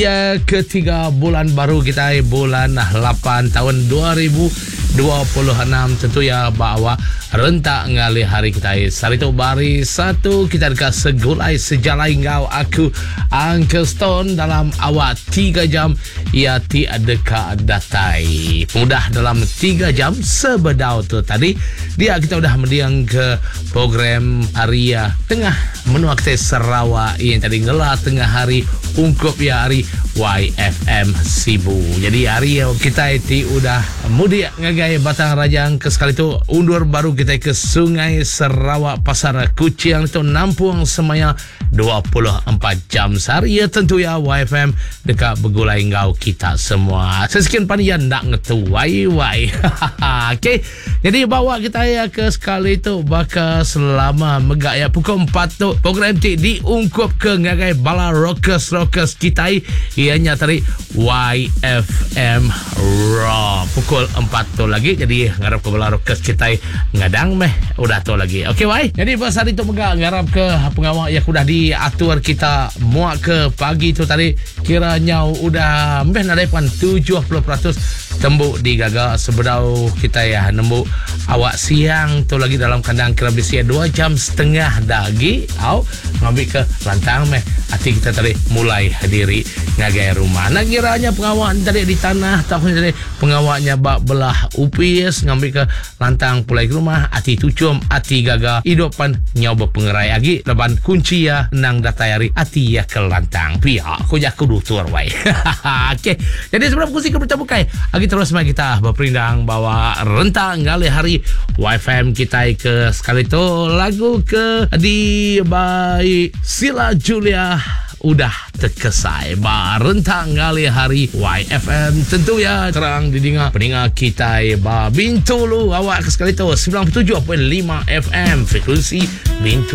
Ya, ketiga bulan baru kita, bulan 8 tahun 2026, tentu ya bahawa rentak ngali hari kita. Hari itu bari satu kita dekat segulai sejalai ngau aku Uncle Stone dalam awak 3 jam ia tiada datai. Mudah dalam 3 jam sebedau tu tadi dia kita udah mendiang ke program Aria tengah menua kita Sarawak yang tadi ngelah tengah hari ungkup ya hari YFM Sibu. Jadi hari kita itu udah mudik ngagai Batang Rajang ke sekali tu undur baru kita ke Sungai Sarawak Pasar Kucing itu nampung semaya 24 jam sehari ya tentu ya YFM dekat begulai ngau kita semua. Sesekian panian nak ngetu wai. Okey. Jadi bawa kita ya ke sekali tu bakal selama megak ya pukul 4 tu program ti diungkup ke ngagai bala rockers kita ianya tadi YFM Raw pukul 4 tu lagi. Jadi ngarap ke bala rockers kita ngadang meh udah tu lagi. Okey wai. Jadi pas hari tu megak ngarap ke pengawal yang udah diatur kita muak ke pagi tu tadi kiranya udah meh nadapan 70% tembuk digagal sebedau kita ya nembuk awak siang tu lagi dalam kandang kira besia 2 jam setengah dagi au ngambil ke lantang meh hati kita tadi mulai hadiri ngagai rumah. Nak kiranya pengawak tadi di tanah tahun tadi pengawaknya bak belah upis ngambil ke lantang pulai ke rumah hati tucum hati gagal hidupan nyoba pengerai lagi leban kunci ya nang datayari hati ya ke lantang pihak aku jak kudutur wai. Okey. Jadi sebelum kursi bercabukai lagi terus mari kita berperindang bawa rentang ngali hari YFM kita ke sekali tu lagu ke di by Sila Julia udah terkesai rentang ngali hari YFM tentu ya terang didengar peningat kita Bintulu awak ke sekali tu 97.5 FM frekuensi Bintulu.